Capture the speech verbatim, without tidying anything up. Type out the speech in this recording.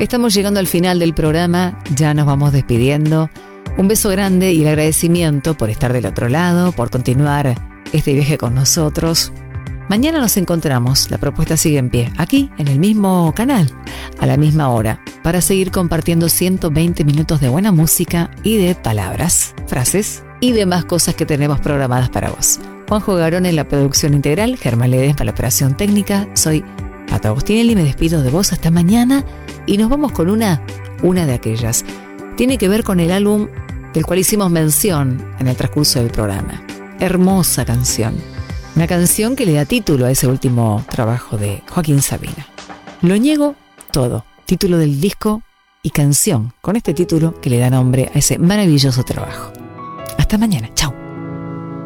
Estamos llegando al final del programa, ya nos vamos despidiendo. Un beso grande y el agradecimiento por estar del otro lado, por continuar este viaje con nosotros. Mañana nos encontramos, la propuesta sigue en pie, aquí en el mismo canal, a la misma hora, para seguir compartiendo ciento veinte minutos de buena música y de palabras, frases y demás cosas que tenemos programadas para vos. Juanjo Garón en la producción integral, Germán Ledesma para la operación técnica, soy Pato Agustinelli, me despido de vos hasta mañana y nos vamos con una, una de aquellas. Tiene que ver con el álbum del cual hicimos mención en el transcurso del programa. Hermosa canción. Una canción que le da título a ese último trabajo de Joaquín Sabina. Lo niego todo. Título del disco y canción con este título que le da nombre a ese maravilloso trabajo. Hasta mañana. Chau.